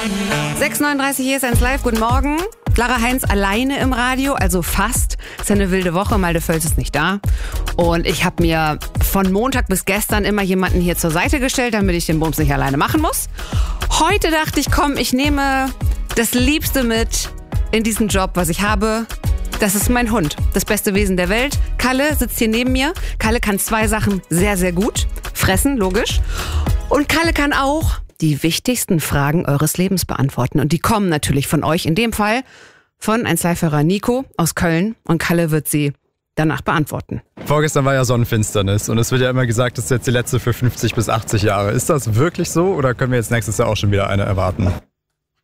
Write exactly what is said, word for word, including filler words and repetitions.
sechs Uhr neununddreißig, hier ist eins live. Guten Morgen. Clara Heinz alleine im Radio, also fast. Ist ja eine wilde Woche, Malte Völz ist nicht da. Und ich habe mir von Montag bis gestern immer jemanden hier zur Seite gestellt, damit ich den Bums nicht alleine machen muss. Heute dachte ich, komm, ich nehme das Liebste mit in diesen Job, was ich habe. Das ist mein Hund, das beste Wesen der Welt. Kalle sitzt hier neben mir. Kalle kann zwei Sachen sehr, sehr gut. Fressen, logisch. Und Kalle kann auch die wichtigsten Fragen eures Lebens beantworten. Und die kommen natürlich von euch, in dem Fall von eins Live-Hörer Nico aus Köln. Und Kalle wird sie danach beantworten. Vorgestern war ja Sonnenfinsternis und es wird ja immer gesagt, das ist jetzt die letzte für fünfzig bis achtzig Jahre. Ist das wirklich so oder können wir jetzt nächstes Jahr auch schon wieder eine erwarten?